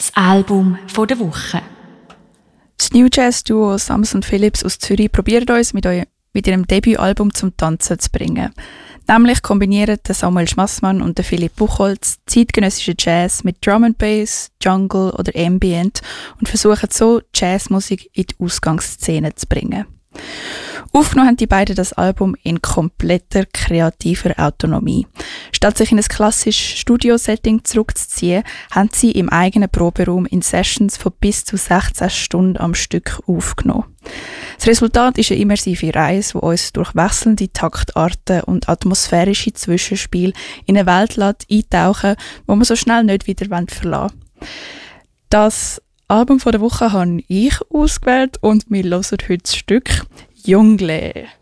Das Album der Woche. Das New Jazz Duo Samson Phillips aus Zürich probiert uns mit ihrem Debütalbum zum Tanzen zu bringen. Nämlich kombinieren Samuel Schmassmann und Philipp Buchholz zeitgenössischen Jazz mit Drum and Bass, Jungle oder Ambient und versuchen so Jazzmusik in die Ausgangsszene zu bringen. Aufgenommen haben die beiden das Album in kompletter kreativer Autonomie. Statt sich in ein klassisches Studio-Setting zurückzuziehen, haben sie im eigenen Proberaum in Sessions von bis zu 16 Stunden am Stück aufgenommen. Das Resultat ist eine immersive Reise, die uns durch wechselnde Taktarten und atmosphärische Zwischenspiele in eine Welt eintauchen lässt, die wir so schnell nicht wieder verlassen wollen. Das Album der Woche habe ich ausgewählt und wir hören heute das Stück Jongleur.